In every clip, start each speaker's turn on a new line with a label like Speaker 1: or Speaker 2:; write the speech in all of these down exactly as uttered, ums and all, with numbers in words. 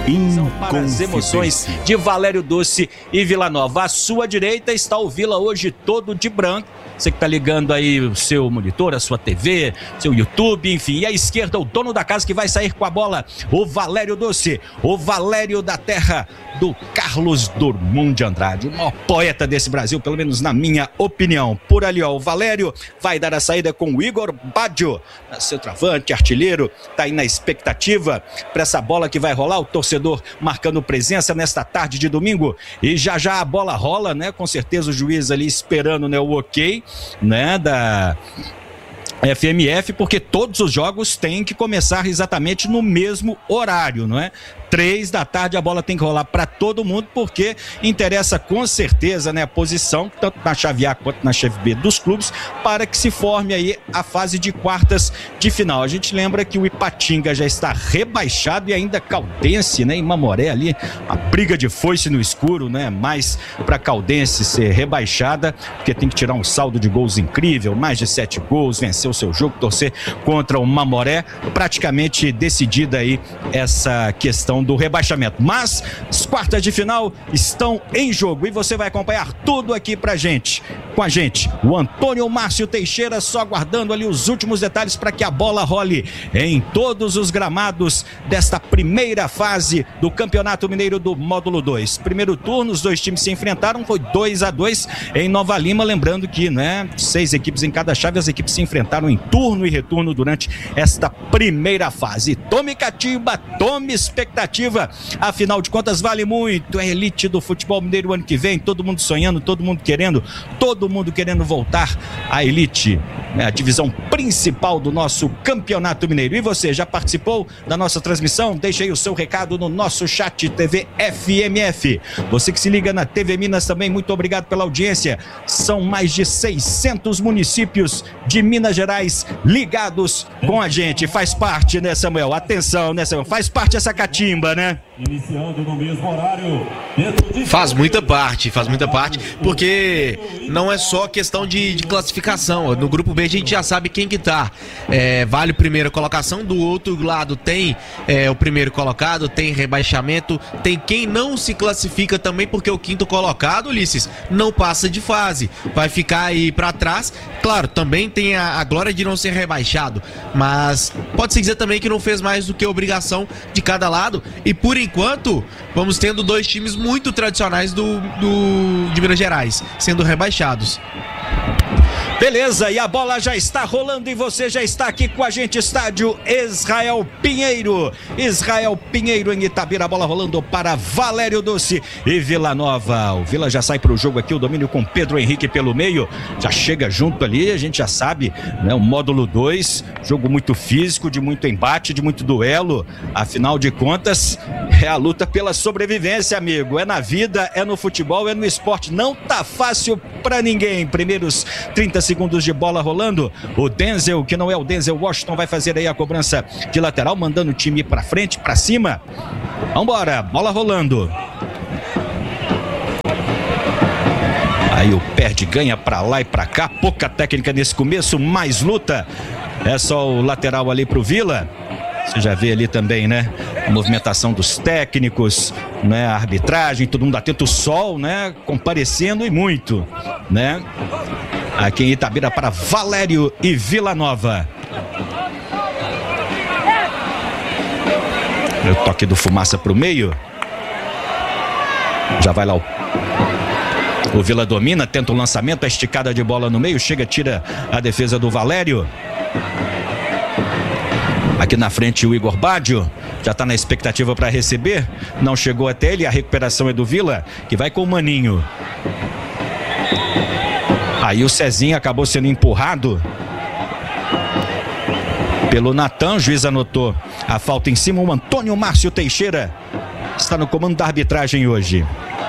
Speaker 1: para as emoções de Valério Doce e Vila Nova. À sua direita está o Vila hoje todo de branco. Você que está ligando aí o seu monitor, a sua T V, seu YouTube, enfim. E à esquerda, o dono da casa que vai sair com a bola, o Valério Doce, o Valério da terra do Carlos Drummond de Andrade, o maior poeta desse Brasil, pelo menos na minha opinião. Por ali, ó, o Valério vai dar a saída com o Igor Baggio, centroavante, artilheiro, tá aí na expectativa para essa bola que vai rolar, o torcedor marcando presença nesta tarde de domingo. E já já a bola rola, né? Com certeza o juiz ali esperando, né, o ok, né, da F M F, porque todos os jogos têm que começar exatamente no mesmo horário, não é? Três da tarde a bola tem que rolar para todo mundo, porque interessa com certeza, né, a posição, tanto na chave A quanto na chave B dos clubes, para que se forme aí a fase de quartas de final. A gente lembra que o Ipatinga já está rebaixado e ainda Caldense, né, em Mamoré ali, a briga de foice no escuro, né, mais para Caldense ser rebaixada, porque tem que tirar um saldo de gols incrível, mais de sete gols, vencer o seu jogo, torcer contra o Mamoré, praticamente decidida aí essa questão do rebaixamento, mas as quartas de final estão em jogo e você vai acompanhar tudo aqui pra gente, com a gente, o Antônio Márcio Teixeira, só aguardando ali os últimos detalhes para que a bola role em todos os gramados desta primeira fase do Campeonato Mineiro do Módulo dois. Primeiro turno, os dois times se enfrentaram, foi dois a dois em Nova Lima, lembrando que, né, seis equipes em cada chave, as equipes se enfrentaram em turno e retorno durante esta primeira fase. Tome catimba, tome expectativa. Afinal de contas, vale muito. É a elite do futebol mineiro ano que vem. Todo mundo sonhando, todo mundo querendo, todo mundo querendo voltar à elite, né, a divisão principal do nosso campeonato mineiro. E você, já participou da nossa transmissão? Deixa aí o seu recado no nosso chat T V F M F. Você que se liga na T V Minas também, muito obrigado pela audiência. São mais de seiscentos municípios de Minas Gerais ligados com a gente. Faz parte, né, Samuel? Atenção, né, Samuel? Faz parte essa catimba, né?
Speaker 2: Iniciando no mesmo horário.
Speaker 3: Faz muita parte, faz muita parte, porque não é só questão de, de classificação. No grupo B a gente já sabe quem que tá. É, vale a primeira colocação, do outro lado tem é, o primeiro colocado, tem rebaixamento, tem quem não se classifica também, porque o quinto colocado, Ulisses, não passa de fase, vai ficar aí pra trás. Claro, também tem a, a glória de não ser rebaixado, mas pode-se dizer também que não fez mais do que a obrigação de cada lado. E por enquanto, vamos tendo dois times muito tradicionais do, do, de Minas Gerais sendo rebaixados.
Speaker 1: Beleza, e a bola já está rolando e você já está aqui com a gente, estádio Israel Pinheiro. Israel Pinheiro em Itabira, a bola rolando para Valério Doce e Vila Nova. O Vila já sai para o jogo aqui, o domínio com Pedro Henrique pelo meio, já chega junto ali, a gente já sabe, né, o módulo dois, jogo muito físico, de muito embate, de muito duelo, afinal de contas, é a luta pela sobrevivência, amigo, é na vida, é no futebol, é no esporte, não tá fácil para ninguém. Primeiros trinta segundos de bola rolando, o Denzel, que não é o Denzel Washington, vai fazer aí a cobrança de lateral, mandando o time para frente, para cima. Vambora, bola rolando. Aí o perde, ganha para lá e para cá, pouca técnica nesse começo, mais luta. É só o lateral ali pro Vila. Você já vê ali também, né, a movimentação dos técnicos, né, a arbitragem, todo mundo atento, o sol, né, comparecendo e muito, né, aqui em Itabira para Valério e Vila Nova. O toque do Fumaça pro meio. Já vai lá o O Vila domina, tenta o lançamento, a esticada de bola no meio, chega, tira a defesa do Valério. Aqui na frente o Igor Baggio, já está na expectativa para receber, não chegou até ele, a recuperação é do Vila, que vai com o Maninho. Aí o Cezinha acabou sendo empurrado pelo Natan, o juiz anotou a falta em cima, o Antônio Márcio Teixeira está no comando da arbitragem hoje.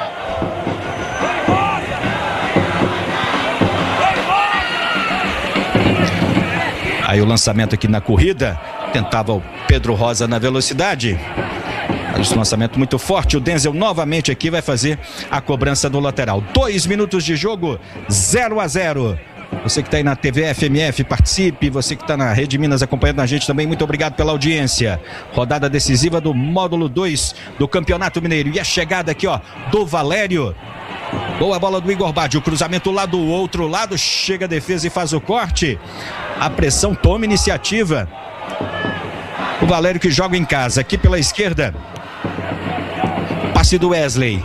Speaker 1: Aí o lançamento aqui na corrida, tentava o Pedro Rosa na velocidade. Esse lançamento muito forte, o Denzel novamente aqui vai fazer a cobrança do lateral. Dois minutos de jogo, zero a zero. Você que está aí na T V F M F, participe. Você que está na Rede Minas acompanhando a gente também, muito obrigado pela audiência. Rodada decisiva do módulo dois do Campeonato Mineiro. E a chegada aqui, ó, do Valério. Boa bola do Igor Badi. O cruzamento lá do outro lado. Chega a defesa e faz o corte. A pressão toma iniciativa. O Valério que joga em casa. Aqui pela esquerda. Passe do Wesley.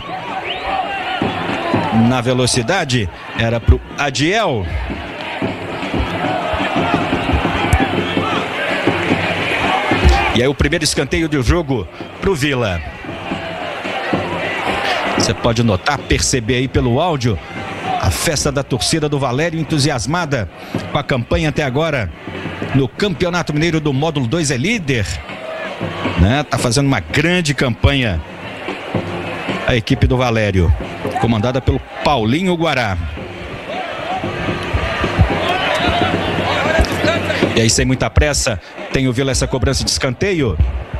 Speaker 1: Na velocidade. Era pro Adiel. E aí o primeiro escanteio do jogo pro Vila. Você pode notar, perceber aí pelo áudio a festa da torcida do Valério, entusiasmada com a campanha até agora no Campeonato Mineiro do Módulo dois, é líder, né? Tá fazendo uma grande campanha a equipe do Valério, comandada pelo Paulinho Guará. E aí, sem muita pressa, tem o Vila essa cobrança de escanteio.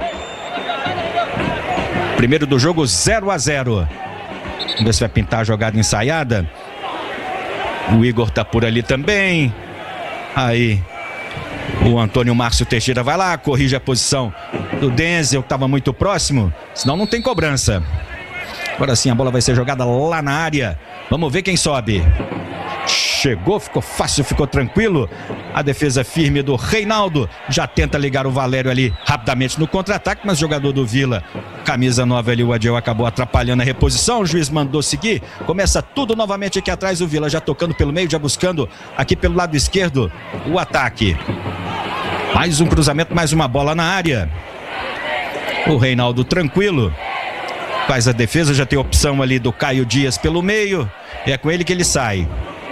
Speaker 1: Primeiro do jogo, zero a zero. Vamos ver se vai pintar a jogada ensaiada. O Igor tá por ali também. Aí o Antônio Márcio Teixeira vai lá, corrige a posição do Denzel, que estava muito próximo. Senão não tem cobrança. Agora sim a bola vai ser jogada lá na área. Vamos ver quem sobe. Chegou, ficou fácil, ficou tranquilo. A defesa firme do Reinaldo. Já tenta ligar o Valério ali rapidamente no contra-ataque, mas o jogador do Vila, camisa nova ali, o Adiel, acabou atrapalhando a reposição. O juiz mandou seguir. Começa tudo novamente aqui atrás. O Vila já tocando pelo meio, já buscando aqui pelo lado esquerdo o ataque. Mais um cruzamento, mais uma bola na área. O Reinaldo tranquilo. Faz a defesa, já tem opção ali do Caio Dias pelo meio. E é com ele que ele sai.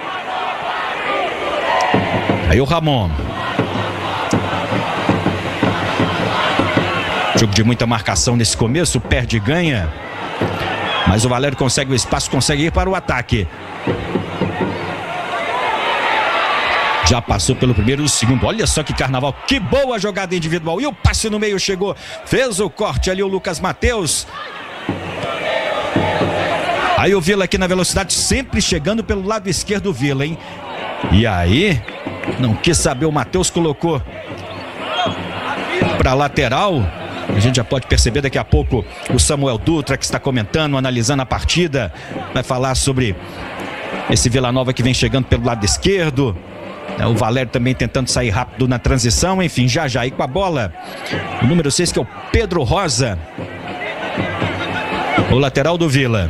Speaker 1: Aí o Ramon. Jogo de muita marcação nesse começo, perde e ganha. Mas o Valério consegue o espaço, consegue ir para o ataque. Já passou pelo primeiro e o segundo. Olha só que carnaval, que boa jogada individual. E o passe no meio chegou, fez o corte ali o Lucas Matheus. Aí o Vila aqui na velocidade, sempre chegando pelo lado esquerdo do Vila, hein? E aí, não quis saber, o Matheus colocou para lateral. A gente já pode perceber daqui a pouco o Samuel Dutra, que está comentando, analisando a partida, vai falar sobre esse Vila Nova que vem chegando pelo lado esquerdo. O Valério também tentando sair rápido na transição. Enfim, já já aí com a bola o número seis, que é o Pedro Rosa, o lateral do Vila.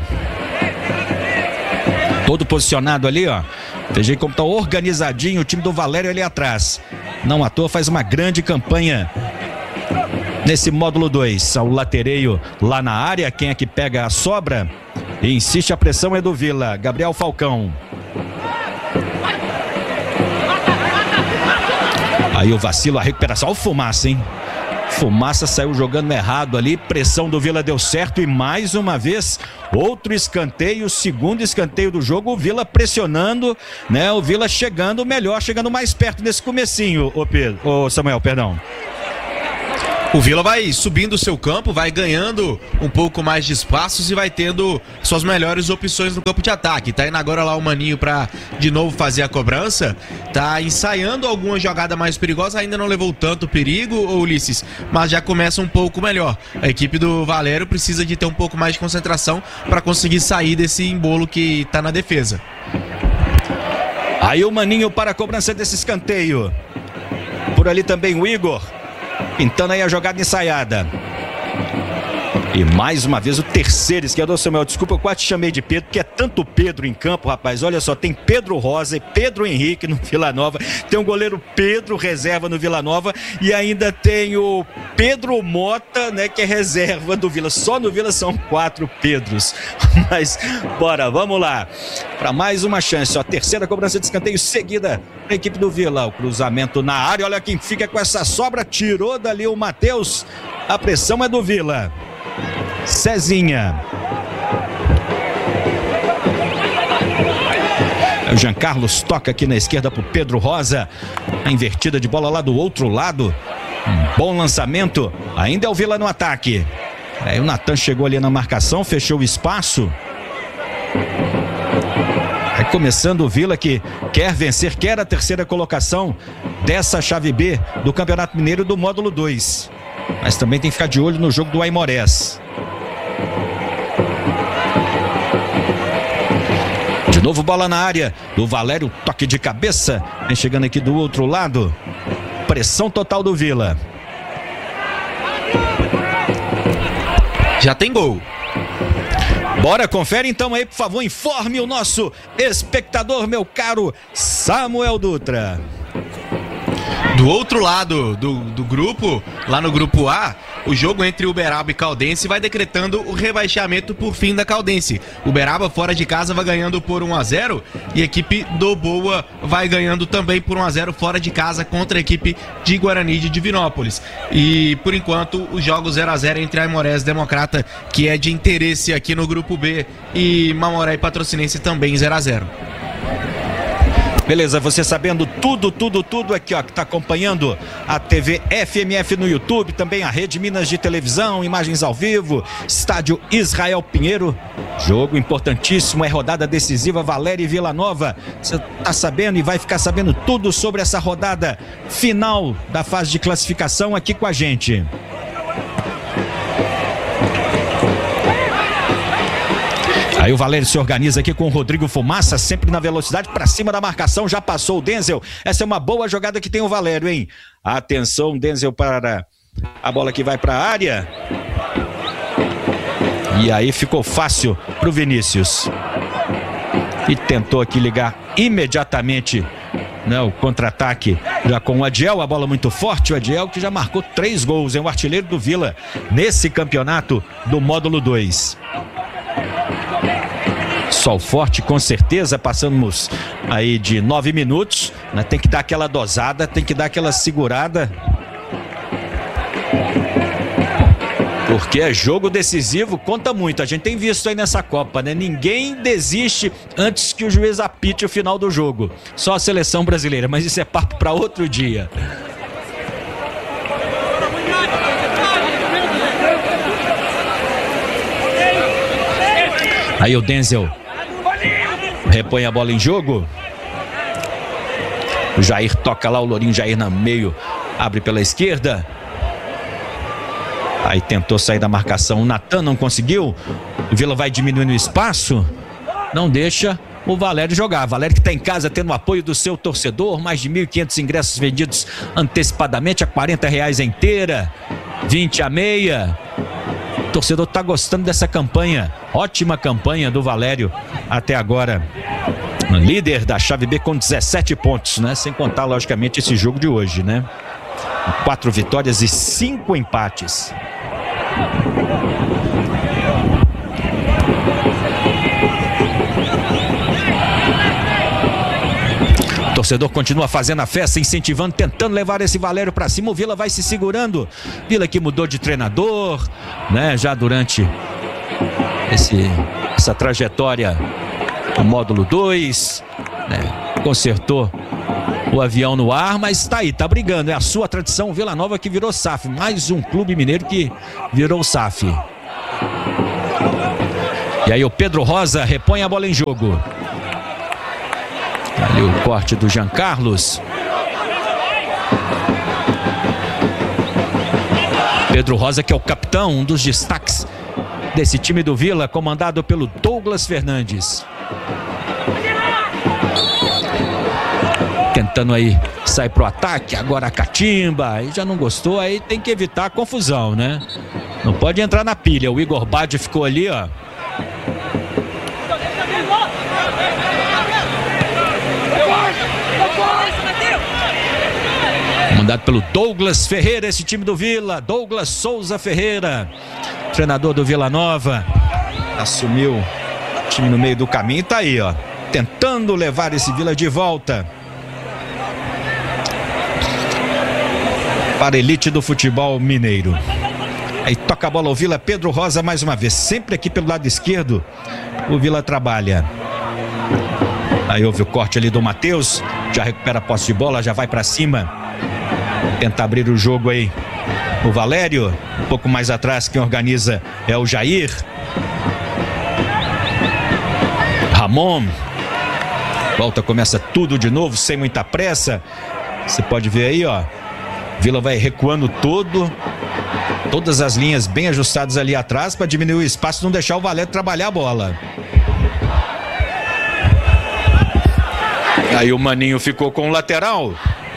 Speaker 1: Todo posicionado ali, ó. Veja aí como tá organizadinho o time do Valério ali atrás. Não à toa faz uma grande campanha nesse módulo dois. O latereio lá na área, quem é que pega a sobra e insiste, a pressão é do Vila. Gabriel Falcão. Aí o vacilo, a recuperação. Olha o Fumaça, hein? Fumaça saiu jogando errado ali, pressão do Vila deu certo e mais uma vez outro escanteio, segundo escanteio do jogo, o Vila pressionando, né? O Vila chegando melhor, chegando mais perto nesse comecinho, ô Pedro, ô Samuel, perdão.
Speaker 3: O Vila vai subindo o seu campo, vai ganhando um pouco mais de espaços e vai tendo suas melhores opções no campo de ataque. Tá indo agora lá o Maninho pra de novo fazer a cobrança. Tá ensaiando alguma jogada mais perigosa, ainda não levou tanto perigo, Ulisses, mas já começa um pouco melhor. A equipe do Valério precisa de ter um pouco mais de concentração para conseguir sair desse embolo que tá na defesa.
Speaker 1: Aí o Maninho para a cobrança desse escanteio. Por ali também o Igor. Pintando aí a jogada ensaiada. E mais uma vez o terceiro esquerdo. Samuel, desculpa, eu quase te chamei de Pedro, porque é tanto Pedro em campo, rapaz. Olha só, tem Pedro Rosa e Pedro Henrique no Vila Nova. Tem o goleiro Pedro, reserva no Vila Nova. E ainda tem o Pedro Mota, né, que é reserva do Vila. Só no Vila são quatro Pedros. Mas, bora, vamos lá. Para mais uma chance, ó. Terceira cobrança de escanteio seguida para a equipe do Vila. O cruzamento na área, olha quem fica com essa sobra. Tirou dali o Matheus. A pressão é do Vila. Cezinha. O Jean Carlos toca aqui na esquerda pro Pedro Rosa. A invertida de bola lá do outro lado. Um bom lançamento. Ainda é o Vila no ataque. Aí o Natan chegou ali na marcação, fechou o espaço. Vai começando o Vila, que quer vencer, quer a terceira colocação dessa chave B do Campeonato Mineiro do módulo dois. Mas também tem que ficar de olho no jogo do Aimorés. De novo bola na área do Valério, toque de cabeça. Vem chegando aqui do outro lado. Pressão total do Vila.
Speaker 3: Já tem gol.
Speaker 1: Bora, confere então aí, por favor, informe o nosso espectador, meu caro Samuel Dutra.
Speaker 3: Do outro lado do, do grupo, lá no grupo A, o jogo entre Uberaba e Caldense vai decretando o rebaixamento por fim da Caldense. Uberaba fora de casa vai ganhando por um a zero e a equipe do Boa vai ganhando também por um a zero fora de casa contra a equipe de Guarani de Divinópolis. E por enquanto os jogos zero a zero entre Aimorés e Democrata, que é de interesse aqui no grupo B, e Mamoré e Patrocinense também zero a zero.
Speaker 1: Beleza, você sabendo tudo, tudo, tudo aqui, ó, que tá acompanhando a T V F M F no YouTube, também a Rede Minas de televisão, imagens ao vivo, estádio Israel Pinheiro, jogo importantíssimo, é rodada decisiva, Valério e Vila Nova. Você tá sabendo e vai ficar sabendo tudo sobre essa rodada final da fase de classificação aqui com a gente. Aí o Valério se organiza aqui com o Rodrigo Fumaça, sempre na velocidade, para cima da marcação, já passou o Denzel. Essa é uma boa jogada que tem o Valério, hein? Atenção, Denzel, para a bola que vai para a área. E aí ficou fácil para o Vinícius. E tentou aqui ligar imediatamente, né, o contra-ataque já com o Adiel, a bola muito forte, o Adiel que já marcou três gols, é o artilheiro do Vila nesse campeonato do módulo dois. Sol forte, com certeza, passamos aí de nove minutos, né? Tem que dar aquela dosada, tem que dar aquela segurada, porque é jogo decisivo, conta muito. A gente tem visto aí nessa Copa, né? Ninguém desiste antes que o juiz apite o final do jogo, só a seleção brasileira, mas isso é papo para outro dia. Aí o Denzel repõe a bola em jogo. O Jair toca lá, o Lourinho Jair no meio, abre pela esquerda. Aí tentou sair da marcação, o Natan não conseguiu. O Vila vai diminuindo o espaço, não deixa o Valério jogar. Valério que está em casa tendo o apoio do seu torcedor, mais de mil e quinhentos ingressos vendidos antecipadamente a quarenta reais a inteira, vinte a meia. O torcedor está gostando dessa campanha, ótima campanha do Valério até agora. Líder da chave B com dezessete pontos, né? Sem contar, logicamente, esse jogo de hoje, né? Quatro vitórias e cinco empates. O torcedor continua fazendo a festa, incentivando, tentando levar esse Valério para cima. O Vila vai se segurando. Vila que mudou de treinador, né? Já durante esse, essa trajetória do módulo dois, né? Consertou o avião no ar, mas tá aí, tá brigando. É a sua tradição, o Vila Nova que virou S A F. Mais um clube mineiro que virou S A F. E aí o Pedro Rosa repõe a bola em jogo. Ali o corte do Jean Carlos. Pedro Rosa, que é o capitão, um dos destaques desse time do Vila, comandado pelo Douglas Fernandes. Tentando aí sair pro ataque, agora a catimba, aí já não gostou, aí tem que evitar a confusão, né? Não pode entrar na pilha. O Igor Badi ficou ali, ó. Comandado pelo Douglas Ferreira, esse time do Vila. Douglas Souza Ferreira, treinador do Vila Nova, assumiu o time no meio do caminho e tá aí, ó, tentando levar esse Vila de volta para a elite do futebol mineiro. Aí toca a bola ao Vila, Pedro Rosa mais uma vez, sempre aqui pelo lado esquerdo o Vila trabalha. Aí houve o corte ali do Matheus, já recupera a posse de bola, já vai para cima, tenta abrir o jogo aí o Valério. Um pouco mais atrás quem organiza é o Jair. Ramon Volta, começa tudo de novo, sem muita pressa. Você pode ver aí, ó. Vila vai recuando todo. Todas as linhas bem ajustadas ali atrás para diminuir o espaço e não deixar o Valério trabalhar a bola. Aí o Maninho ficou com o lateral.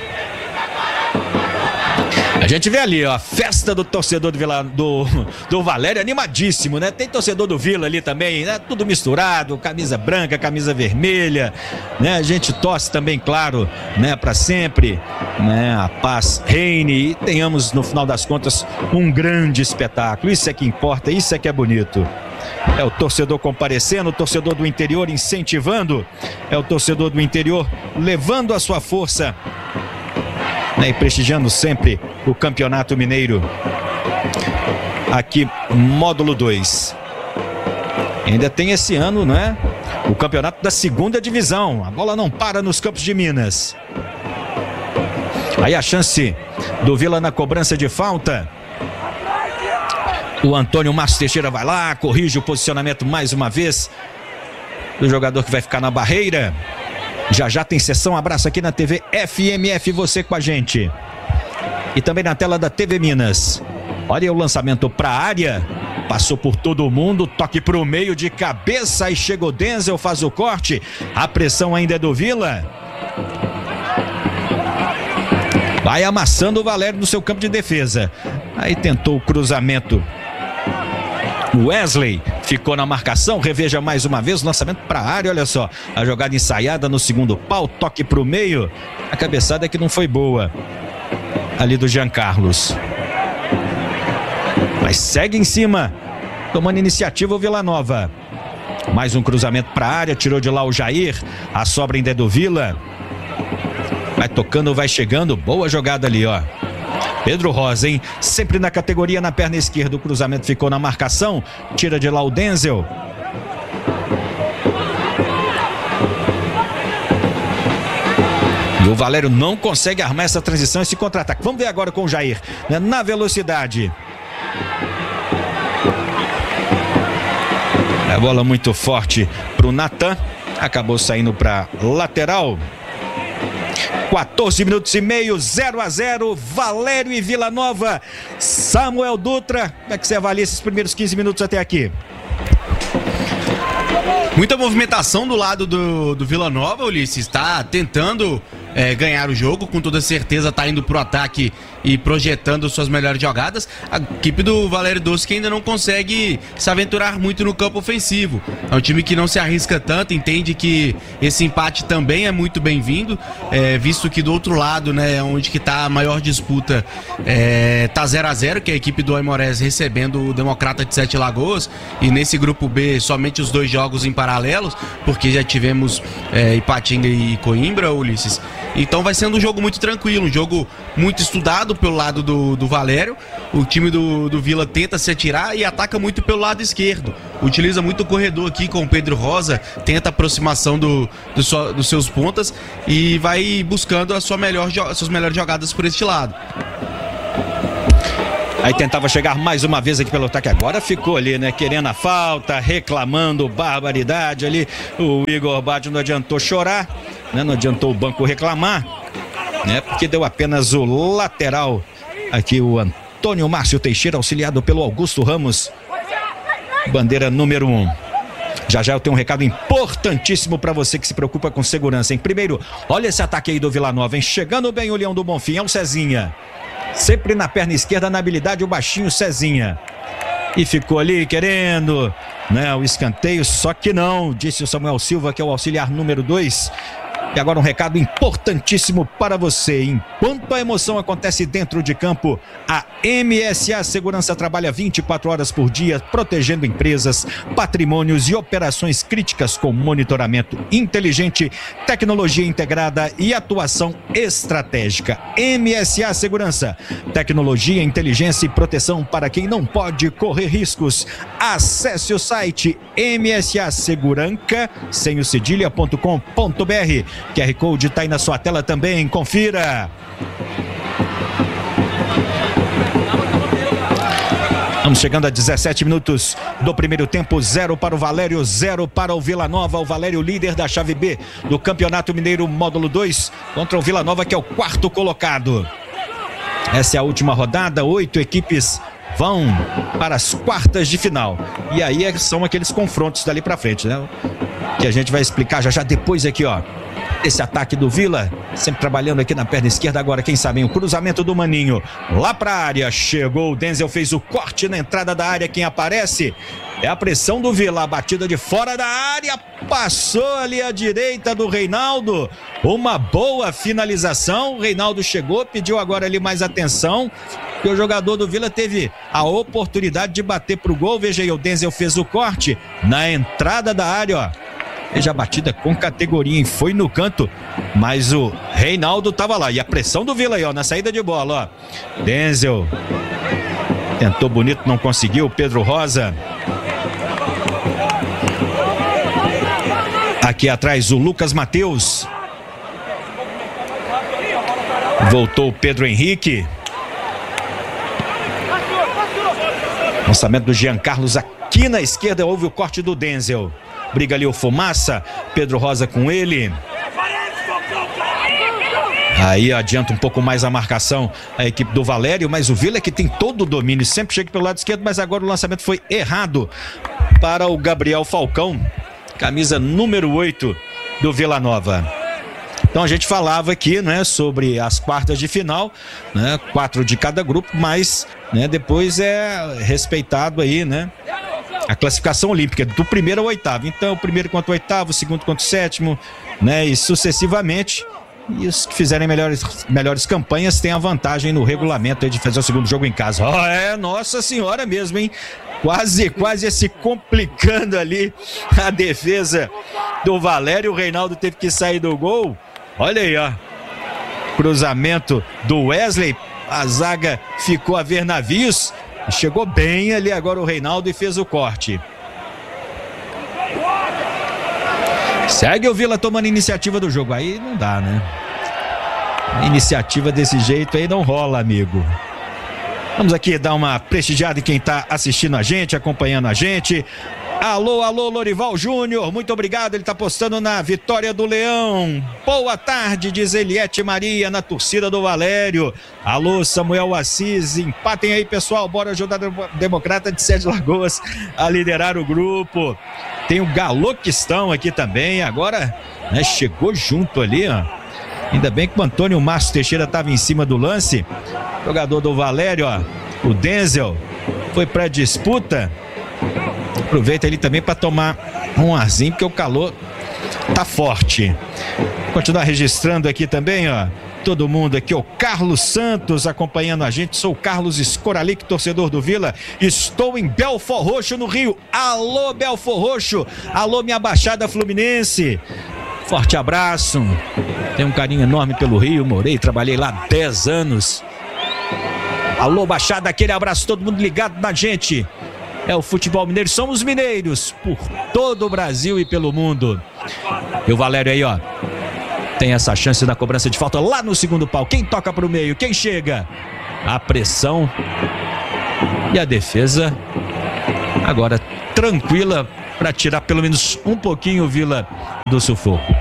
Speaker 1: A gente vê ali, ó, a festa do torcedor do, Vila, do, do Valério, animadíssimo, né? Tem torcedor do Vila ali também, né? Tudo misturado, camisa branca, camisa vermelha, né? A gente torce também, claro, né? Para sempre, né? A paz reine e tenhamos, no final das contas, um grande espetáculo. Isso é que importa, isso é que é bonito. É o torcedor comparecendo, o torcedor do interior incentivando, é o torcedor do interior levando a sua força, né, e prestigiando sempre o Campeonato Mineiro. Aqui, módulo dois. Ainda tem esse ano, né? O campeonato da segunda divisão. A bola não para nos campos de Minas. Aí a chance do Vila na cobrança de falta. O Antônio Márcio Teixeira vai lá, corrige o posicionamento mais uma vez do jogador que vai ficar na barreira. Já já tem sessão, abraço aqui na T V F M F, você com a gente. E também na tela da T V Minas. Olha o lançamento para a área. Passou por todo mundo, toque para o meio de cabeça e chegou Denzel, faz o corte. A pressão ainda é do Vila. Vai amassando o Valério no seu campo de defesa. Aí tentou o cruzamento. Wesley ficou na marcação, reveja mais uma vez o lançamento para a área, olha só, a jogada ensaiada no segundo pau, toque para o meio, a cabeçada é que não foi boa, ali do Jean Carlos, mas segue em cima, tomando iniciativa o Vila Nova, mais um cruzamento para a área, tirou de lá o Jair, a sobra ainda é do Vila, vai tocando, vai chegando, boa jogada ali, ó. Pedro Rosa, hein? Sempre na categoria na perna esquerda. O cruzamento ficou na marcação. Tira de lá o Denzel. E o Valério não consegue armar essa transição, esse contra-ataque. Vamos ver agora com o Jair, né? Na velocidade. A bola muito forte para o Natan. Acabou saindo para lateral. quatorze minutos e meio, zero a zero, Valério e Vila Nova. Samuel Dutra, como é que você avalia esses primeiros quinze minutos até aqui?
Speaker 3: Muita movimentação do lado do, do Vila Nova, Ulisses. Está tentando é, ganhar o jogo, com toda certeza está indo pro ataque e projetando suas melhores jogadas. A equipe do Valério Doce que ainda não consegue se aventurar muito no campo ofensivo. É um time que não se arrisca tanto, entende que esse empate também é muito bem-vindo, é, visto que do outro lado, né, onde que tá a maior disputa, é, tá zero a zero, que é a equipe do Aimorés recebendo o Democrata de Sete Lagoas, e nesse grupo B somente os dois jogos em paralelos, porque já tivemos é, Ipatinga e Coimbra, Ulisses. Então vai sendo um jogo muito tranquilo, um jogo muito estudado pelo lado do, do Valério. O time do, do Vila tenta se atirar e ataca muito pelo lado esquerdo. Utiliza muito o corredor aqui com o Pedro Rosa, tenta a aproximação do, do so, dos seus pontas e vai buscando a sua melhor, as suas melhores jogadas por este lado.
Speaker 1: Aí tentava chegar mais uma vez aqui pelo ataque, agora ficou ali, né, querendo a falta, reclamando barbaridade ali. O Igor Baggio não adiantou chorar, né, não adiantou o banco reclamar, né, porque deu apenas o lateral. Aqui o Antônio Márcio Teixeira, auxiliado pelo Augusto Ramos, bandeira número um. Já já eu tenho um recado importantíssimo para você que se preocupa com segurança, hein? Primeiro, olha esse ataque aí do Vila Nova, hein? Chegando bem o Leão do Bonfim, é o Cezinha. Sempre na perna esquerda, na habilidade, o baixinho Cezinha. E ficou ali querendo, né, o escanteio, só que não, disse o Samuel Silva, que é o auxiliar número dois. E agora um recado importantíssimo para você. Enquanto a emoção acontece dentro de campo, a M S A Segurança trabalha vinte e quatro horas por dia, protegendo empresas, patrimônios e operações críticas com monitoramento inteligente, tecnologia integrada e atuação estratégica. M S A Segurança, tecnologia, inteligência e proteção para quem não pode correr riscos. Acesse o site m s a seguranca sem o cedilha ponto com ponto b r. Q R Code está aí na sua tela também, confira. Estamos chegando a dezessete minutos do primeiro tempo, zero para o Valério, zero para o Vila Nova. O Valério, líder da chave B do Campeonato Mineiro Módulo dois, contra o Vila Nova, que é o quarto colocado. Essa é a última rodada, oito equipes vão para as quartas de final. E aí são aqueles confrontos dali para frente, né? Que a gente vai explicar já já depois aqui, ó. Esse ataque do Vila, sempre trabalhando aqui na perna esquerda. Agora, quem sabe, hein? O cruzamento do Maninho lá pra área, chegou o Denzel, fez o corte na entrada da área. Quem aparece é a pressão do Vila, a batida de fora da área, passou ali à direita do Reinaldo, uma boa finalização. O Reinaldo chegou, pediu agora ali mais atenção, que o jogador do Vila teve a oportunidade de bater pro gol. Veja aí, o Denzel fez o corte na entrada da área, ó. Veja a batida com categoria, e foi no canto, mas o Reinaldo tava lá. E a pressão do Vila aí, ó, na saída de bola, ó. Denzel tentou bonito, não conseguiu. Pedro Rosa. Aqui atrás o Lucas Mateus. Voltou o Pedro Henrique. Lançamento do Jean Carlos aqui na esquerda, houve o corte do Denzel. Briga ali o Fumaça, Pedro Rosa com ele. Aí adianta um pouco mais a marcação a equipe do Valério, mas o Vila é que tem todo o domínio, sempre chega pelo lado esquerdo, mas agora o lançamento foi errado para o Gabriel Falcão, camisa número oito do Vila Nova. Então a gente falava aqui, né, sobre as quartas de final, né, quatro de cada grupo, mas, né, depois é respeitado aí, né, a classificação olímpica do primeiro ao oitavo. Então o primeiro contra o oitavo, o segundo contra o sétimo, né, e sucessivamente. E os que fizerem melhores, melhores campanhas têm a vantagem no regulamento de fazer o segundo jogo em casa. Oh, é, nossa senhora mesmo, hein? Quase, quase se complicando ali a defesa do Valério. O Reinaldo teve que sair do gol. Olha aí, ó. Cruzamento do Wesley. A zaga ficou a ver navios. Chegou bem ali agora o Reinaldo e fez o corte. Segue o Vila tomando iniciativa do jogo. Aí não dá, né? Iniciativa desse jeito aí não rola, amigo. Vamos aqui dar uma prestigiada em quem tá assistindo a gente, acompanhando a gente. Alô, alô, Lorival Júnior, muito obrigado. Ele tá postando na vitória do Leão. Boa tarde, diz Eliette Maria, na torcida do Valério. Alô, Samuel Assis, empatem aí, pessoal. Bora ajudar o Democrata de Sete Lagoas a liderar o grupo. Tem o Galoquistão aqui também. Agora, né, chegou junto ali, ó. Ainda bem que o Antônio Márcio Teixeira estava em cima do lance. Jogador do Valério, ó, o Denzel, foi pra disputa. Aproveita ele também para tomar um arzinho, porque o calor tá forte. Vou continuar registrando aqui também, ó, todo mundo aqui, o Carlos Santos acompanhando a gente. Sou o Carlos Escoralic, torcedor do Vila. Estou em Belfort Roxo, no Rio. Alô, Belfort Roxo. Alô, minha Baixada Fluminense. Forte abraço. Tenho um carinho enorme pelo Rio. Morei, trabalhei lá há dez anos. Alô, Baixada, aquele abraço, todo mundo ligado na gente. É o futebol mineiro, somos mineiros por todo o Brasil e pelo mundo. E o Valério aí, ó, tem essa chance na cobrança de falta lá no segundo pau. Quem toca pro meio? Quem chega? A pressão e a defesa agora tranquila para tirar pelo menos um pouquinho o Vila do sufoco.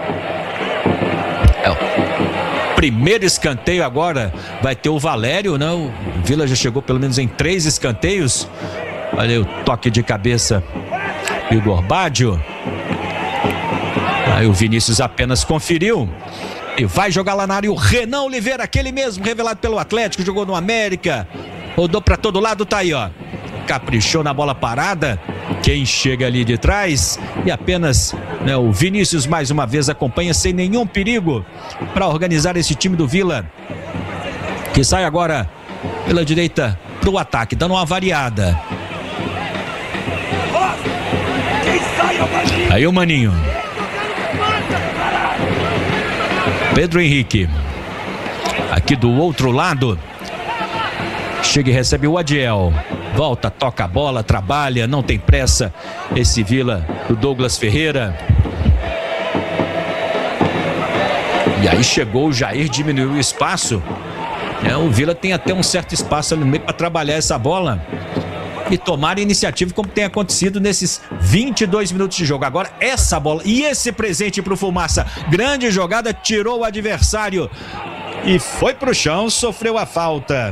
Speaker 1: É o primeiro escanteio agora vai ter o Valério, né? O Vila já chegou pelo menos em três escanteios. Olha aí o toque de cabeça do Igor Baggio. Aí o Vinícius apenas conferiu e vai jogar lá na área o Renan Oliveira, aquele mesmo revelado pelo Atlético, jogou no América, rodou pra todo lado, tá aí, ó, caprichou na bola parada. Quem chega ali de trás e apenas, né, o Vinícius mais uma vez acompanha sem nenhum perigo para organizar esse time do Vila, que sai agora pela direita pro ataque, dando uma variada. Aí o Maninho, Pedro Henrique, aqui do outro lado, chega e recebe o Adiel, volta, toca a bola, trabalha, não tem pressa esse Vila do Douglas Ferreira. E aí chegou o Jair, diminuiu o espaço, é, o Vila tem até um certo espaço ali no meio para trabalhar essa bola. e tomar iniciativa como tem acontecido nesses vinte e dois minutos de jogo. Agora essa bola e esse presente pro Fumaça, grande jogada, tirou o adversário e foi pro chão, sofreu a falta.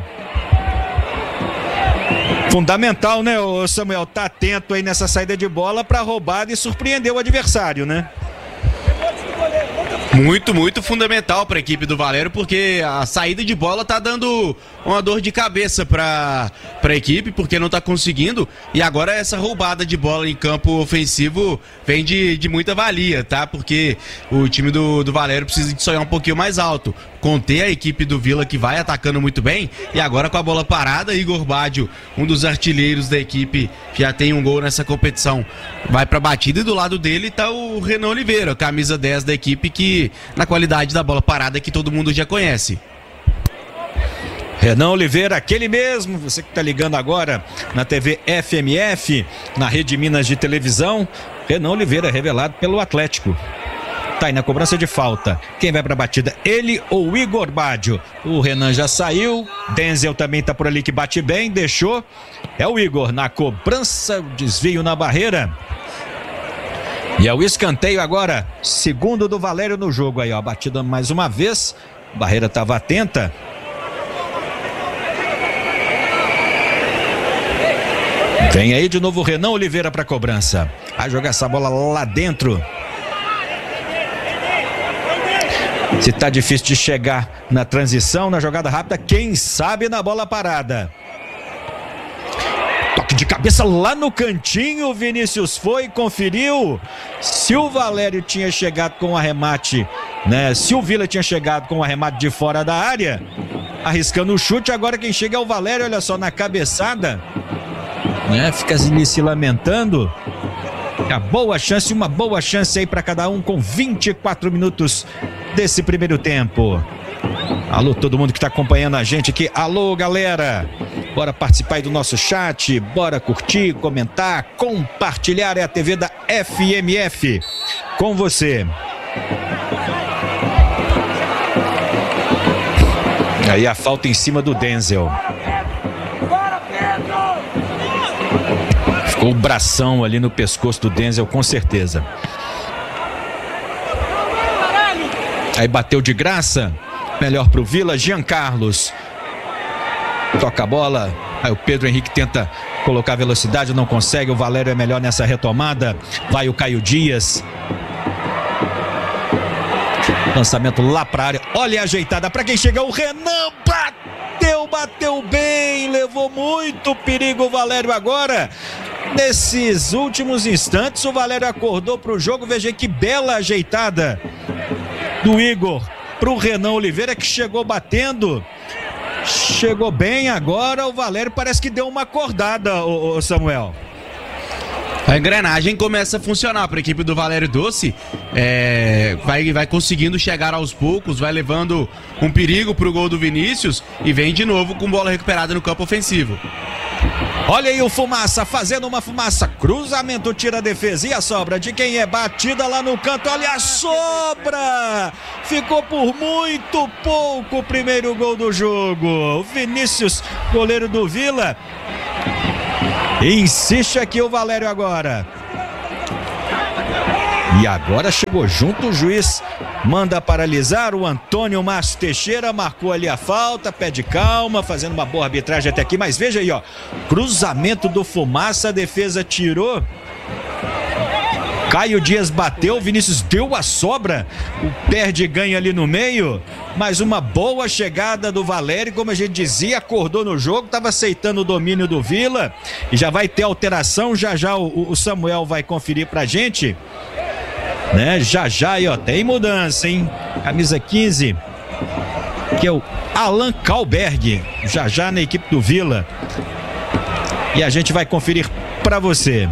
Speaker 1: Fundamental, né, o Samuel, tá atento aí nessa saída de bola pra roubada e surpreender o adversário, né?
Speaker 3: Muito, muito fundamental para a equipe do Valério, porque a saída de bola tá dando uma dor de cabeça para a equipe, porque não tá conseguindo, e agora essa roubada de bola em campo ofensivo vem de, de muita valia, tá? Porque o time do, do Valério precisa de sonhar um pouquinho mais alto, conter a equipe do Vila, que vai atacando muito bem, e agora com a bola parada, Igor Baggio, um dos artilheiros da equipe, já tem um gol nessa competição, vai pra batida, e do lado dele tá o Renan Oliveira, camisa dez da equipe, que na qualidade da bola parada que todo mundo já conhece.
Speaker 1: Renan Oliveira, aquele mesmo, você que está ligando agora na T V F M F, na Rede Minas de televisão. Renan Oliveira, revelado pelo Atlético. Tá aí na cobrança de falta. Quem vai para a batida? Ele ou o Igor Baggio? O Renan já saiu, Denzel também tá por ali que bate bem, deixou. É o Igor na cobrança, desvio na barreira. E é o escanteio agora, segundo do Valério no jogo aí, ó, batida mais uma vez, barreira estava atenta. Vem aí de novo o Renan Oliveira para cobrança, vai jogar essa bola lá dentro. Se tá difícil de chegar na transição, na jogada rápida, quem sabe na bola parada. Toque de cabeça lá no cantinho, Vinícius foi, conferiu. Se o Valério tinha chegado com o arremate, né? Se o Vila tinha chegado com o arremate de fora da área, arriscando o chute, agora quem chega é o Valério, olha só, na cabeçada, né? Fica ali se lamentando. A boa chance, uma boa chance aí para cada um com vinte e quatro minutos desse primeiro tempo. Alô, todo mundo que está acompanhando a gente aqui. Alô, galera. Bora participar aí do nosso chat. Bora curtir, comentar, compartilhar. É a T V da F M F com você. Aí a falta em cima do Denzel. Ficou o bração ali no pescoço do Denzel, com certeza. Aí bateu de graça. Melhor pro Vila, Jean Carlos. Toca a bola. Aí o Pedro Henrique tenta colocar velocidade, não consegue. O Valério é melhor nessa retomada. Vai o Caio Dias. Lançamento lá pra área. Olha a ajeitada para quem chega. O Renan bateu, bateu bem. Levou muito perigo o Valério agora. Nesses últimos instantes, o Valério acordou pro jogo. Veja que bela ajeitada do Igor pro Renan Oliveira, que chegou batendo. Chegou bem agora. O Valério parece que deu uma acordada, o Samuel.
Speaker 3: A engrenagem começa a funcionar para a equipe do Valério Doce. É, vai, vai conseguindo chegar aos poucos, vai levando um perigo pro gol do Vinícius e vem de novo com bola recuperada no campo ofensivo.
Speaker 1: Olha aí o Fumaça fazendo uma fumaça. Cruzamento, tira a defesa. E a sobra de quem é? Batida lá no canto. Olha a sobra! Ficou por muito pouco o primeiro gol do jogo. O Vinícius, goleiro do Vila. Insiste aqui o Valério agora. E agora chegou junto o juiz. Manda paralisar. O Antônio Márcio Teixeira marcou ali a falta, pede calma, fazendo uma boa arbitragem até aqui, mas veja aí, ó, cruzamento do Fumaça, a defesa tirou. Caio Dias bateu, Vinícius deu a sobra, o perde ganha ali no meio, mas uma boa chegada do Valério, como a gente dizia, acordou no jogo, estava aceitando o domínio do Vila, e já vai ter alteração, já já o, o Samuel vai conferir pra gente. Né? Já já aí, ó, tem mudança, hein? Camisa quinze, que é o Alan Kalberg, já já na equipe do Vila. E a gente vai conferir para você.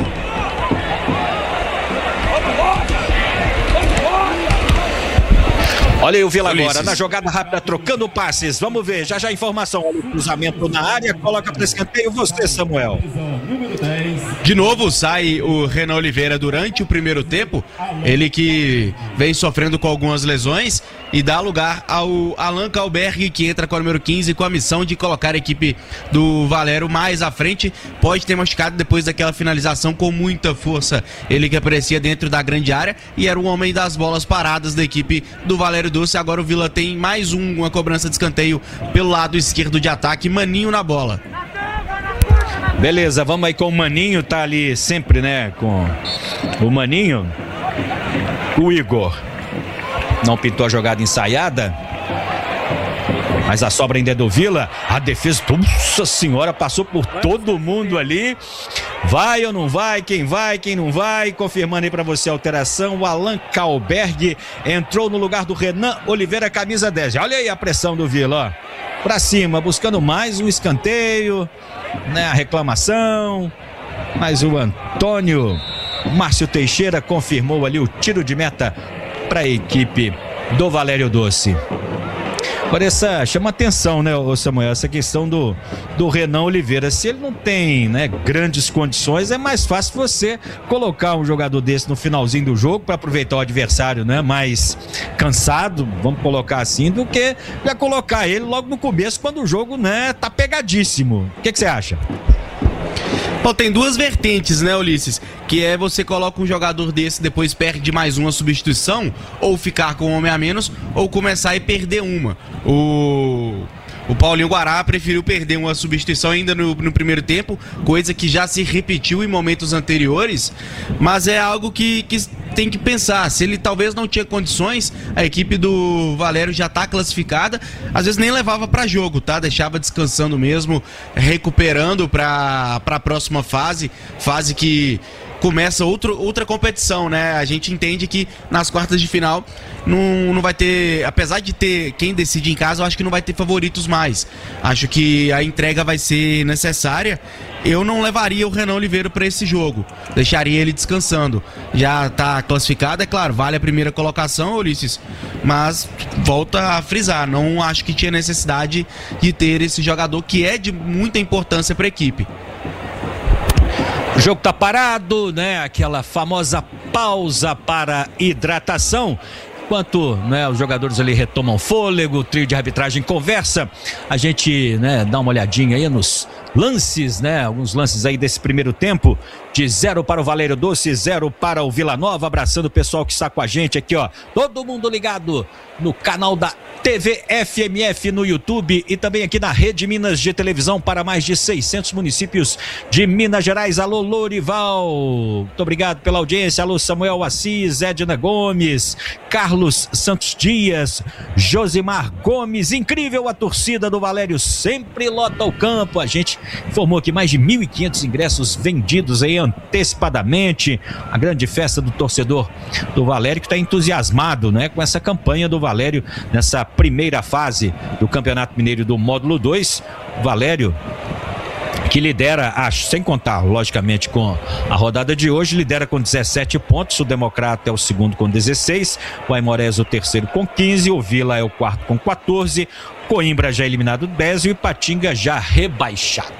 Speaker 1: Olha aí o Vila agora, na jogada rápida, trocando passes. Vamos ver, já já a informação. Olha o cruzamento na área, coloca para escanteio você, Samuel.
Speaker 3: De novo sai o Renan Oliveira durante o primeiro tempo. Ele que vem sofrendo com algumas lesões. e dá lugar ao Alan Kalberg, que entra com o número quinze, com a missão de colocar a equipe do Valério mais à frente. Pode ter machucado depois daquela finalização com muita força. Ele que aparecia dentro da grande área e era o homem das bolas paradas da equipe do Valério Doce. Agora o Vila tem mais um, uma cobrança de escanteio pelo lado esquerdo de ataque. Maninho na bola.
Speaker 1: Beleza, vamos aí com o Maninho, tá ali sempre, né, com o Maninho. O Igor não pintou a jogada ensaiada, mas a sobra ainda é do Vila. A defesa, nossa senhora, passou por todo mundo ali. Vai ou não vai? Quem vai, quem não vai? Confirmando aí pra você a alteração. O Alan Kalberg entrou no lugar do Renan Oliveira, camisa dez. Olha aí a pressão do Vila, ó. Pra cima, buscando mais um escanteio, né? A reclamação. Mas o Antônio Márcio Teixeira confirmou ali o tiro de meta para a equipe do Valério Doce. Agora essa chama atenção, né, Samuel, essa questão do, do Renan Oliveira. Se ele não tem, né, grandes condições, é mais fácil você colocar um jogador desse no finalzinho do jogo para aproveitar o adversário, né, mais cansado, vamos colocar assim, do que já colocar ele logo no começo quando o jogo, né, tá pegadíssimo. O que que você acha?
Speaker 3: Bom, tem duas vertentes, né, Ulisses? Que é você coloca um jogador desse, depois perde mais uma substituição, ou ficar com um homem a menos, ou começar e perder uma. O... O Paulinho Guará preferiu perder uma substituição ainda no, no primeiro tempo, coisa que já se repetiu em momentos anteriores, mas é algo que, que tem que pensar. Se ele talvez não tinha condições, a equipe do Valério já está classificada, às vezes nem levava para jogo, tá? Deixava descansando mesmo, recuperando para a próxima fase, fase que começa outro, outra competição, né? A gente entende que nas quartas de final não, não vai ter, apesar de ter quem decide em casa, eu acho que não vai ter favoritos mais. Acho que a entrega vai ser necessária. Eu não levaria o Renan Oliveira para esse jogo, deixaria ele descansando. Já está classificado, é claro, vale a primeira colocação, Ulisses, mas volta a frisar, não acho que tinha necessidade de ter esse jogador que é de muita importância para a equipe.
Speaker 1: O jogo tá parado, né? Aquela famosa pausa para hidratação. Enquanto, né, os jogadores ali retomam fôlego, o trio de arbitragem conversa, a gente, né, dá uma olhadinha aí nos lances, né? Alguns lances aí desse primeiro tempo. De zero para o Valério Doce, zero para o Vila Nova. Abraçando o pessoal que está com a gente aqui, ó. Todo mundo ligado no canal da T V F M F no YouTube e também aqui na Rede Minas de televisão para mais de seiscentos municípios de Minas Gerais. Alô, Lorival. Muito obrigado pela audiência. Alô, Samuel Assis, Edna Gomes, Carlos Santos Dias, Josimar Gomes. Incrível a torcida do Valério, sempre lota o campo. A gente informou que mais de mil e quinhentos ingressos vendidos aí antecipadamente. A grande festa do torcedor do Valério, que está entusiasmado, né, com essa campanha do Valério nessa primeira fase do Campeonato Mineiro do Módulo dois. Valério que lidera, acho, sem contar logicamente com a rodada de hoje, lidera com dezessete pontos, o Democrata é o segundo com dezesseis, o Aimorés o terceiro com quinze, o Vila é o quarto com quatorze, Coimbra já eliminado dez e o Ipatinga já rebaixado,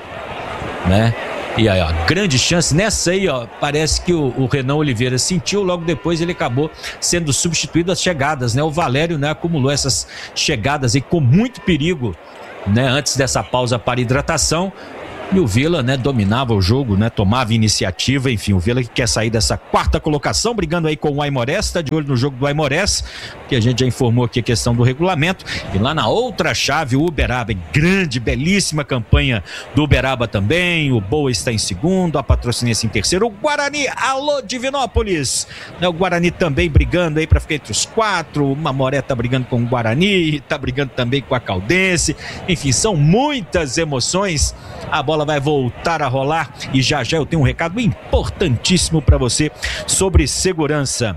Speaker 1: né? E aí, ó, grande chance nessa aí, ó, parece que o, o Renan Oliveira sentiu, logo depois ele acabou sendo substituído às chegadas, né? O Valério, né, acumulou essas chegadas aí com muito perigo, né, antes dessa pausa para hidratação. E o Vila, né, dominava o jogo, né, tomava iniciativa, enfim, o Vila que quer sair dessa quarta colocação, brigando aí com o Aimorés, tá de olho no jogo do Aimorés, que a gente já informou aqui a questão do regulamento. E lá na outra chave, o Uberaba, grande, belíssima campanha do Uberaba também, o Boa está em segundo, a Patrocinense em terceiro, o Guarani, alô Divinópolis, né, o Guarani também brigando aí para ficar entre os quatro, o Mamoré tá brigando com o Guarani, tá brigando também com a Caldense, enfim, são muitas emoções. A bola vai voltar a rolar e já já eu tenho um recado importantíssimo para você sobre segurança.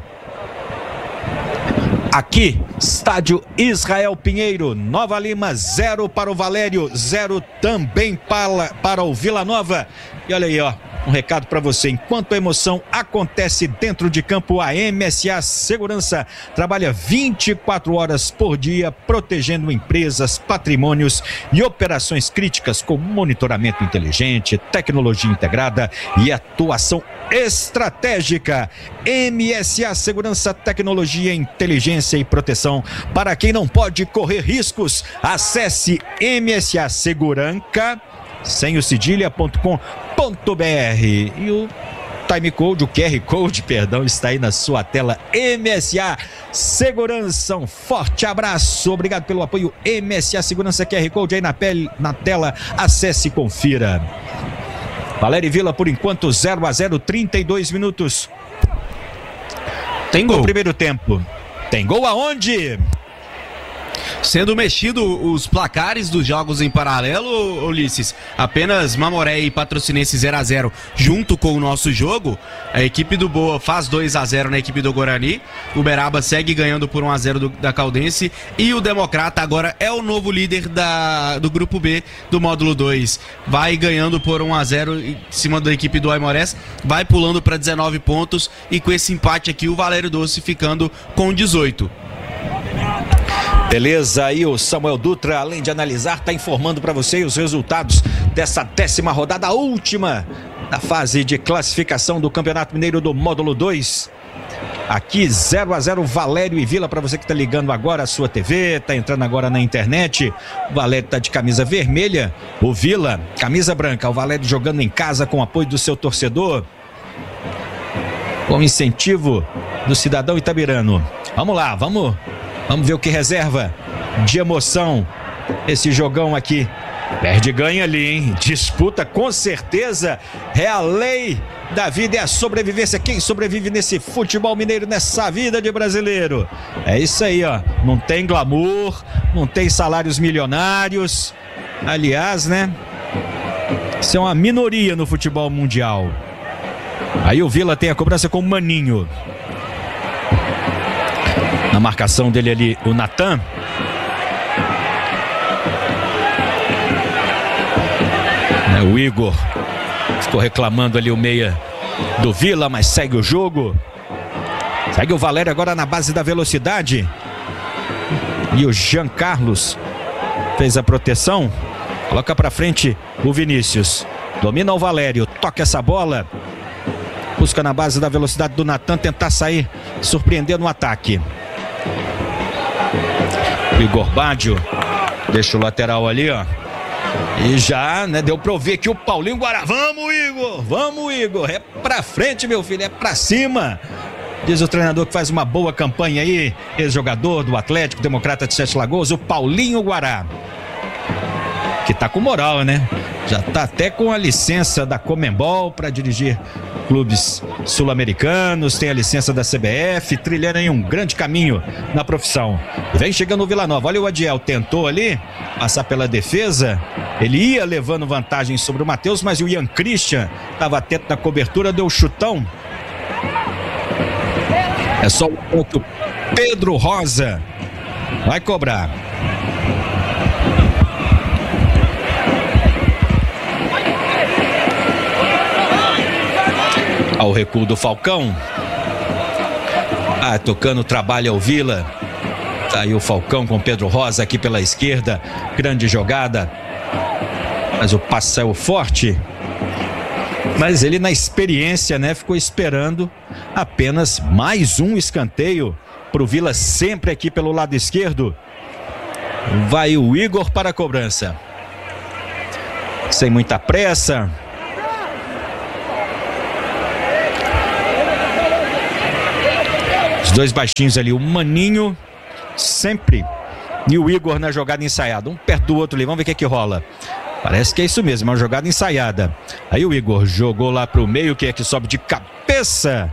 Speaker 1: Aqui, estádio Israel Pinheiro, Nova Lima, zero para o Valério, zero também para, para o Vila Nova. E olha aí, ó, um recado para você. Enquanto a emoção acontece dentro de campo, a M S A Segurança trabalha vinte e quatro horas por dia, protegendo empresas, patrimônios e operações críticas com monitoramento inteligente, tecnologia integrada e atuação estratégica. M S A Segurança, tecnologia, inteligência e proteção para quem não pode correr riscos. Acesse M S A Segurança sem o cedilha ponto com ponto br e o time code, o Q R Code, perdão, está aí na sua tela. M S A Segurança, um forte abraço, obrigado pelo apoio. M S A Segurança, Q R Code aí na, pele, na tela, acesse e confira. Valério e Vila, por enquanto, zero a zero, trinta e dois minutos.
Speaker 3: Tem gol.
Speaker 1: No primeiro tempo. Tem gol aonde?
Speaker 3: Sendo mexido os placares dos jogos em paralelo, Ulisses, apenas Mamoré e Patrocinense zero a zero junto com o nosso jogo. A equipe do Boa faz dois a zero na equipe do Guarani. O Uberaba segue ganhando por um a zero do, da Caldense. E o Democrata agora é o novo líder da, do grupo B do módulo dois. Vai ganhando por um a zero em cima da equipe do Aimorés. Vai pulando para dezenove pontos. E com esse empate aqui, o Valério Doce ficando com dezoito.
Speaker 1: Beleza, aí o Samuel Dutra, além de analisar, está informando para você os resultados dessa décima rodada, a última da fase de classificação do Campeonato Mineiro do Módulo dois. Aqui zero a zero, Valério e Vila, para você que está ligando agora a sua T V, está entrando agora na internet. O Valério está de camisa vermelha, o Vila, camisa branca. O Valério jogando em casa com o apoio do seu torcedor, com incentivo do cidadão itabirano. Vamos lá, vamos... Vamos ver o que reserva de emoção esse jogão aqui. Perde e ganha ali, hein? Disputa com certeza. É a lei da vida, é a sobrevivência. Quem sobrevive nesse futebol mineiro, nessa vida de brasileiro? É isso aí, ó. Não tem glamour, não tem salários milionários. Aliás, né? Isso é uma minoria no futebol mundial. Aí o Vila tem a cobrança com o Maninho. Na marcação dele ali, o Natan. É, o Igor ficou reclamando ali o meia do Vila, mas segue o jogo. Segue o Valério agora na base da velocidade. E o Jean Carlos fez a proteção. Coloca pra frente o Vinícius. Domina o Valério, toca essa bola. Busca na base da velocidade do Natan tentar sair, surpreender no ataque. O Igor Bádio deixa o lateral ali, ó. E já, né, deu pra ouvir que o Paulinho Guará. Vamos, Igor! Vamos, Igor! É pra frente, meu filho, é pra cima! Diz o treinador que faz uma boa campanha aí, ex-jogador do Atlético Democrata de Sete Lagoas, o Paulinho Guará. Que tá com moral, né? Já tá até com a licença da Conmebol para dirigir clubes sul-americanos, tem a licença da C B F, trilhando aí um grande caminho na profissão. Vem chegando o Vila Nova, olha o Adiel, tentou ali passar pela defesa, ele ia levando vantagem sobre o Matheus, mas o Ian Christian estava atento na cobertura, deu chutão. É só o ponto. Pedro Rosa vai cobrar. Ao recuo do Falcão. Ah, tocando o trabalho ao Vila. Tá aí o Falcão com Pedro Rosa aqui pela esquerda. Grande jogada. Mas o passe saiu forte. Mas ele, na experiência, né, ficou esperando apenas mais um escanteio pro Vila, sempre aqui pelo lado esquerdo. Vai o Igor para a cobrança. Sem muita pressa. Os dois baixinhos ali, o Maninho sempre e o Igor na jogada ensaiada, um perto do outro ali. Vamos ver o que é que rola. Parece que é isso mesmo, uma jogada ensaiada. Aí o Igor jogou lá pro meio, que é que sobe de cabeça.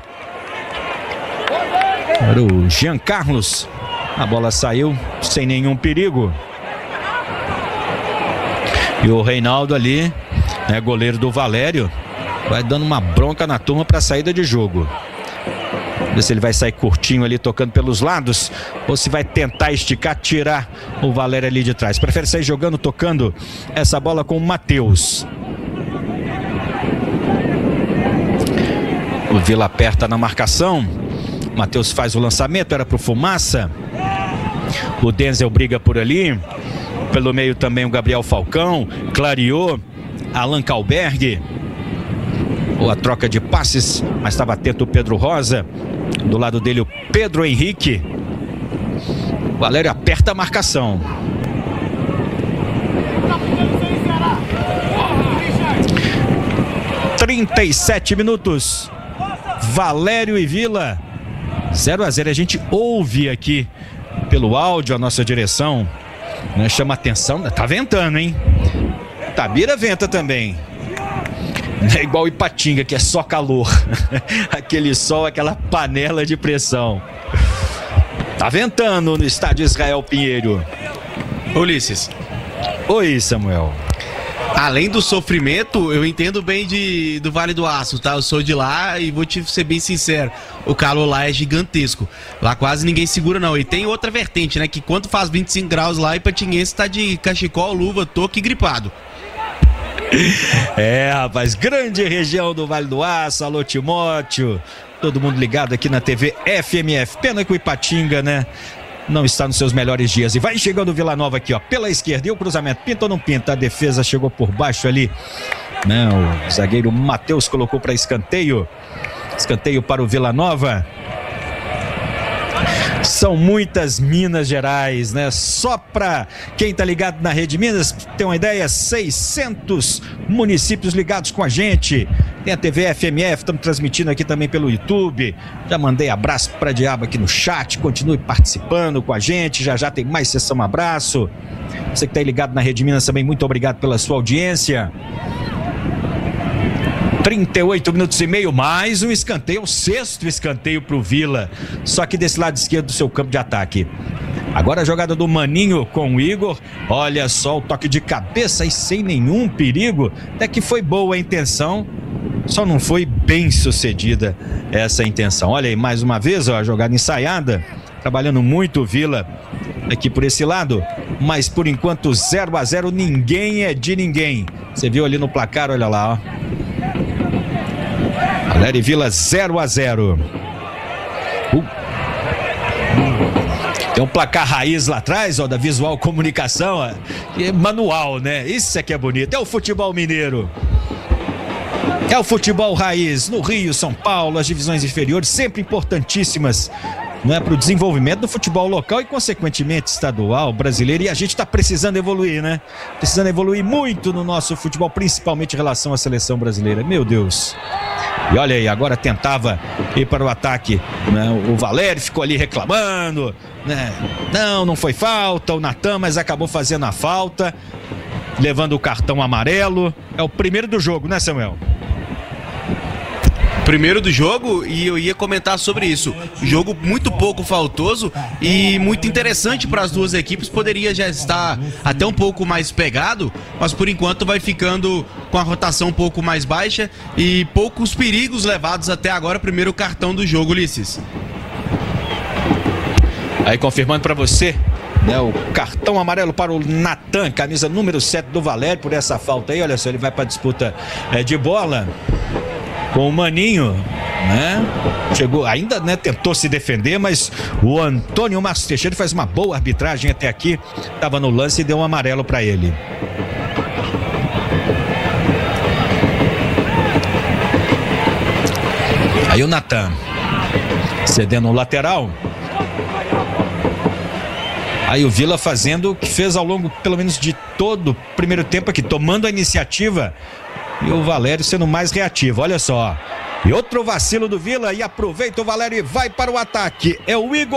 Speaker 1: Era o Jean Carlos. A bola saiu sem nenhum perigo. E o Reinaldo ali, né, goleiro do Valério, vai dando uma bronca na turma para saída de jogo. Ver se ele vai sair curtinho ali, tocando pelos lados, ou se vai tentar esticar, tirar o Valério ali de trás. Prefere sair jogando, tocando essa bola com o Matheus. O Vila aperta na marcação. Matheus faz o lançamento, era pro Fumaça. O Denzel briga por ali. Pelo meio também o Gabriel Falcão. Clareou. Alan Kalberg. Ou a troca de passes, mas estava atento o Pedro Rosa. Do lado dele o Pedro Henrique. O Valério aperta a marcação. trinta e sete minutos. Valério e Vila zero a zero. A gente ouve aqui pelo áudio a nossa direção, né? Chama atenção. Tá ventando, hein? Tabira venta também. Não é igual Ipatinga, que é só calor. Aquele sol, aquela panela de pressão. Tá ventando no estádio Israel Pinheiro.
Speaker 3: Ulisses.
Speaker 1: Oi, Samuel.
Speaker 3: Além do sofrimento, eu entendo bem de, do Vale do Aço, tá? Eu sou de lá e vou te ser bem sincero, o calor lá é gigantesco. Lá quase ninguém segura não. E tem outra vertente, né? Que quando faz vinte e cinco graus lá, Ipatinguense tá de cachecol, luva, toque e gripado.
Speaker 1: É, rapaz, grande região do Vale do Aço. Alô, Timóteo. Todo mundo ligado aqui na T V F M F. Pena que o Ipatinga, né, não está nos seus melhores dias. E vai chegando o Vila Nova aqui, ó, pela esquerda. E o cruzamento, pinta ou não pinta? A defesa chegou por baixo ali. Não, o zagueiro Matheus colocou para escanteio. Escanteio para o Vila Nova. São muitas Minas Gerais, né? Só para quem tá ligado na Rede Minas, tem uma ideia, seiscentos municípios ligados com a gente. Tem a T V F M F, estamos transmitindo aqui também pelo YouTube. Já mandei abraço para Diabo aqui no chat, continue participando com a gente. Já já tem mais sessão abraço. Você que tá aí ligado na Rede Minas também, muito obrigado pela sua audiência. trinta e oito minutos e meio, mais um escanteio, o sexto escanteio pro Vila, só que desse lado esquerdo do seu campo de ataque. Agora a jogada do Maninho com o Igor, olha só o toque de cabeça e sem nenhum perigo, até que foi boa a intenção, só não foi bem sucedida essa intenção. Olha aí, mais uma vez, ó, a jogada ensaiada, trabalhando muito o Vila aqui por esse lado, mas por enquanto zero a zero, ninguém é de ninguém. Você viu ali no placar, olha lá, ó. Valério e Vila zero a zero. Uh. Tem um placar raiz lá atrás, ó, da Visual Comunicação, ó, que é manual, né? Isso é que é bonito. É o futebol mineiro. É o futebol raiz no Rio, São Paulo, as divisões inferiores, sempre importantíssimas, não é, para o desenvolvimento do futebol local e consequentemente estadual, brasileiro, e a gente está precisando evoluir, né? Precisando evoluir muito no nosso futebol, principalmente em relação à seleção brasileira. Meu Deus. E olha aí, agora tentava ir para o ataque, né? O Valério ficou ali reclamando, né? Não, não foi falta, o Natan, mas acabou fazendo a falta, levando o cartão amarelo. É o primeiro do jogo, né, Samuel?
Speaker 3: Primeiro do jogo, e eu ia comentar sobre isso. Jogo muito pouco faltoso e muito interessante para as duas equipes. Poderia já estar até um pouco mais pegado, mas por enquanto vai ficando com a rotação um pouco mais baixa e poucos perigos levados até agora. Primeiro cartão do jogo, Ulisses.
Speaker 1: Aí confirmando para você, né, o cartão amarelo para o Natan, camisa número sete do Valério, por essa falta aí. Olha só, ele vai para a disputa é, de bola com o Maninho, né? Chegou, ainda, né, tentou se defender, mas o Antônio Márcio Teixeira faz uma boa arbitragem até aqui. Tava no lance e deu um amarelo para ele. Aí o Natan cedendo o lateral. Aí o Vila fazendo o que fez ao longo, pelo menos, de todo o primeiro tempo aqui, tomando a iniciativa. E o Valério sendo mais reativo, olha só. E outro vacilo do Vila, e aproveita o Valério e vai para o ataque. É o Igor.